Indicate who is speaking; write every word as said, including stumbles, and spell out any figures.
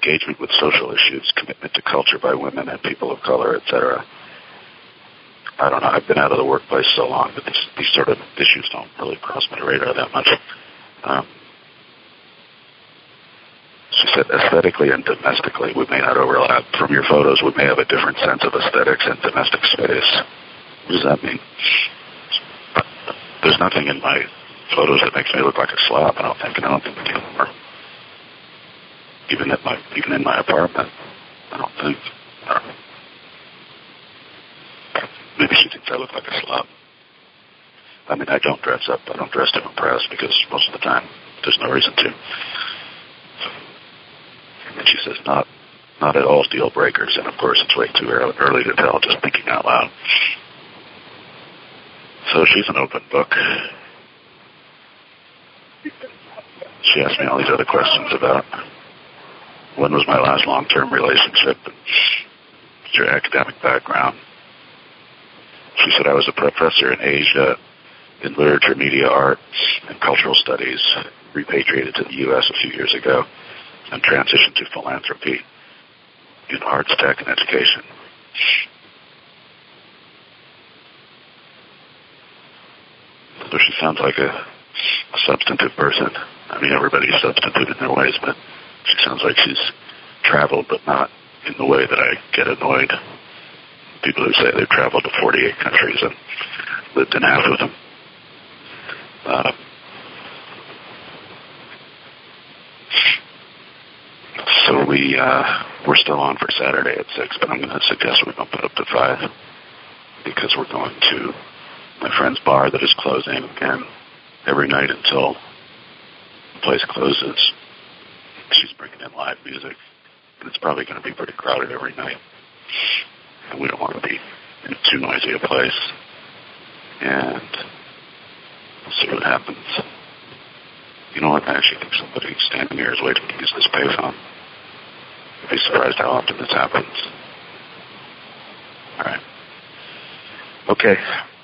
Speaker 1: engagement with social issues, commitment to culture by women and people of color, et cetera. I don't know. I've been out of the workplace so long that these, these sort of issues don't really cross my radar that much. Um, she said, aesthetically and domestically, we may not overlap. From your photos, we may have a different sense of aesthetics and domestic space. What does that mean? There's nothing in my photos that makes me look like a slob, I don't think, and I don't think anymore. Even at my, even in my apartment, I don't think. Or maybe she thinks I look like a slob. I mean, I don't dress up. I don't dress to impress because most of the time there's no reason to. And she says, not, not at all deal breakers, and of course it's way too early to tell, just thinking out loud. So she's an open book. She asked me all these other questions about when was my last long-term relationship, and what's your academic background. She said I was a professor in Asia in literature, media, arts, and cultural studies, repatriated to the U S a few years ago, and transitioned to philanthropy in arts, tech, and education. So she sounds like a, a substantive person. I mean, everybody's substantive in their ways, but she sounds like she's traveled, but not in the way that I get annoyed. People who say they've traveled to forty-eight countries and lived in half of them. Uh, so we, uh, we're still on for Saturday at six, but I'm going to suggest we bump it up to five because we're going to my friend's bar that is closing, and every night until the place closes, she's bringing in live music, and it's probably going to be pretty crowded every night, and we don't want to be in too noisy a place, and we'll see what happens. You know what? I actually think somebody standing here is waiting to use this payphone. I'd be surprised how often this happens. All right. Okay.